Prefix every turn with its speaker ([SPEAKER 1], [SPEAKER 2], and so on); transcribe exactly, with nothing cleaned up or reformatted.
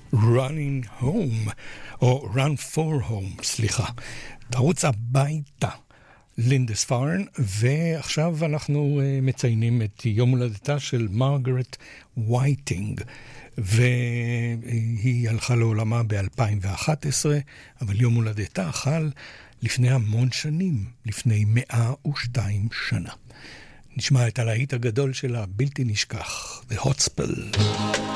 [SPEAKER 1] Running Home, או Run for Home, סליחה. תרוץ הביתה. לינדס פארן, ועכשיו אנחנו מציינים את יום הולדתה של מרגרט וייטינג, והיא הלכה לעולמה ב-אלפיים ואחת עשרה, אבל יום הולדתה חל לפני המון שנים, לפני מאה ושתיים שנה. נשמע את הלהיט הגדול שלה, בלתי נשכח, The Hot Spell.